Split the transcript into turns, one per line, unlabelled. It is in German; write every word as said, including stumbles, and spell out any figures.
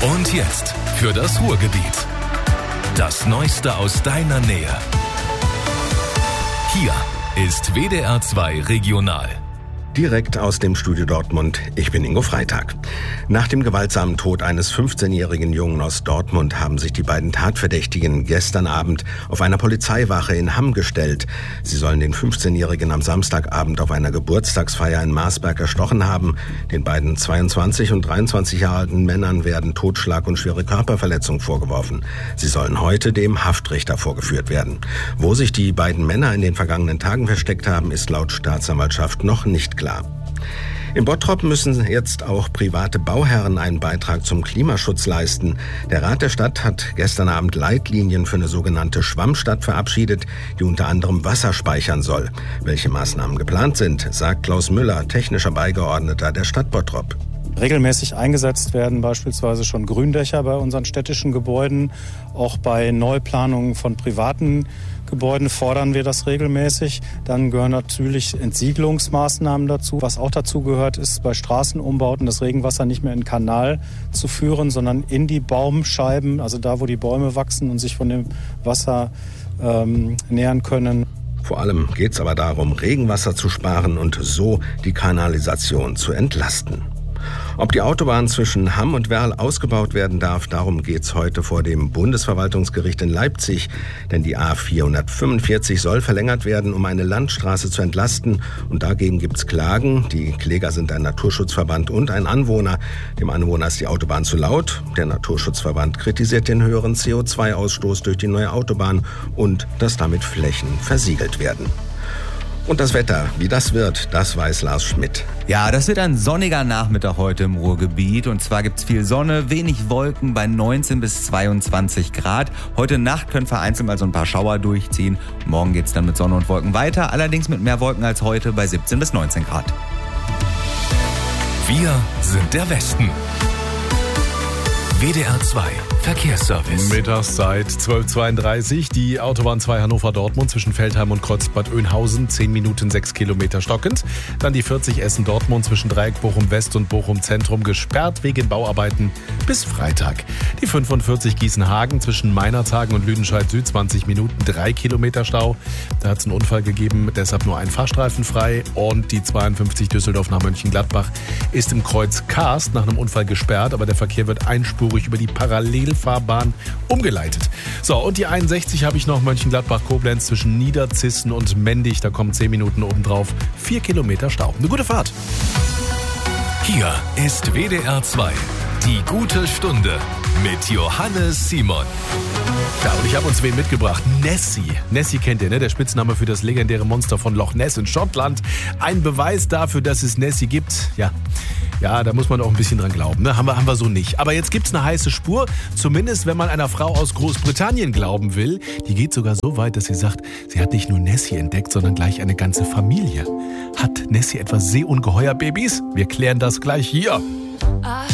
Und jetzt für das Ruhrgebiet. Das Neueste aus deiner Nähe. Hier ist W D R zwei Regional.
Direkt aus dem Studio Dortmund, ich bin Ingo Freitag. Nach dem gewaltsamen Tod eines fünfzehnjährigen Jungen aus Dortmund haben sich die beiden Tatverdächtigen gestern Abend auf einer Polizeiwache in Hamm gestellt. Sie sollen den fünfzehnjährigen am Samstagabend auf einer Geburtstagsfeier in Marsberg erstochen haben. Den beiden zweiundzwanzig und dreiundzwanzig Jahre alten Männern werden Totschlag und schwere Körperverletzung vorgeworfen. Sie sollen heute dem Haftrichter vorgeführt werden. Wo sich die beiden Männer in den vergangenen Tagen versteckt haben, ist laut Staatsanwaltschaft noch nicht klar. In Bottrop müssen jetzt auch private Bauherren einen Beitrag zum Klimaschutz leisten. Der Rat der Stadt hat gestern Abend Leitlinien für eine sogenannte Schwammstadt verabschiedet, die unter anderem Wasser speichern soll. Welche Maßnahmen geplant sind, sagt Klaus Müller, technischer Beigeordneter der Stadt Bottrop.
Regelmäßig eingesetzt werden beispielsweise schon Gründächer bei unseren städtischen Gebäuden. Auch bei Neuplanungen von privaten Gebäuden fordern wir das regelmäßig. Dann gehören natürlich Entsiedlungsmaßnahmen dazu. Was auch dazu gehört, ist bei Straßenumbauten das Regenwasser nicht mehr in den Kanal zu führen, sondern in die Baumscheiben, also da, wo die Bäume wachsen und sich von dem Wasser ähm, nähern können.
Vor allem geht es aber darum, Regenwasser zu sparen und so die Kanalisation zu entlasten. Ob die Autobahn zwischen Hamm und Werl ausgebaut werden darf, darum geht's heute vor dem Bundesverwaltungsgericht in Leipzig. Denn die A vierhundertfünfundvierzig soll verlängert werden, um eine Landstraße zu entlasten. Und dagegen gibt's Klagen. Die Kläger sind ein Naturschutzverband und ein Anwohner. Dem Anwohner ist die Autobahn zu laut. Der Naturschutzverband kritisiert den höheren C O zwei Ausstoß durch die neue Autobahn und dass damit Flächen versiegelt werden. Und das Wetter, wie das wird, das weiß Lars Schmidt.
Ja, das wird ein sonniger Nachmittag heute im Ruhrgebiet. Und zwar gibt's viel Sonne, wenig Wolken bei neunzehn bis zweiundzwanzig Grad. Heute Nacht können vereinzelt mal so ein paar Schauer durchziehen. Morgen geht's dann mit Sonne und Wolken weiter, allerdings mit mehr Wolken als heute bei siebzehn bis neunzehn Grad.
Wir sind der Westen. W D R zwei Verkehrsservice.
Mittagszeit zwölf Uhr zweiunddreißig. Die Autobahn zwei Hannover-Dortmund zwischen Feldheim und Kreuzbad Oeynhausen. zehn Minuten, sechs Kilometer stockend. Dann die vierzig Essen-Dortmund zwischen Dreieck Bochum-West und Bochum-Zentrum gesperrt wegen Bauarbeiten bis Freitag. Die fünfundvierzig Gießen-Hagen zwischen Meinerzhagen und Lüdenscheid-Süd. zwanzig Minuten, drei Kilometer Stau. Da hat es einen Unfall gegeben, deshalb nur ein Fahrstreifen frei. Und die zweiundfünfzig Düsseldorf nach Mönchengladbach ist im Kreuz Karst nach einem Unfall gesperrt, aber der Verkehr wird einspurig über die Parallelfahrbahn umgeleitet. So, und die einundsechzig habe ich noch, Mönchengladbach-Koblenz zwischen Niederzissen und Mendig. Da kommen zehn Minuten obendrauf, vier Kilometer Stau. Eine gute Fahrt.
Hier ist W D R zwei, die gute Stunde mit Johannes Simon.
Ja, und ich habe uns wen mitgebracht. Nessie. Nessie kennt ihr, ne? Der Spitzname für das legendäre Monster von Loch Ness in Schottland. Ein Beweis dafür, dass es Nessie gibt. Ja, ja, da muss man auch ein bisschen dran glauben. Ne? Haben wir, haben wir so nicht. Aber jetzt gibt's eine heiße Spur. Zumindest, wenn man einer Frau aus Großbritannien glauben will. Die geht sogar so weit, dass sie sagt, sie hat nicht nur Nessie entdeckt, sondern gleich eine ganze Familie. Hat Nessie etwa Seeungeheuerbabys? Wir klären das gleich hier.